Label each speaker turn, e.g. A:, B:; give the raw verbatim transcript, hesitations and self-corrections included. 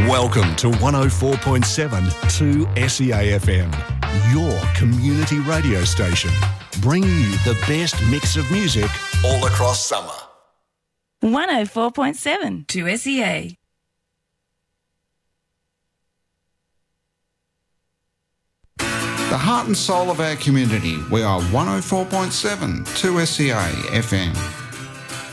A: Welcome to one oh four point seven two S E A F M, your community radio station, bringing you the best mix of music all across summer.
B: one oh four point seven two S E A.
C: The heart and soul of our community. We are one oh four point seven two S E A F M.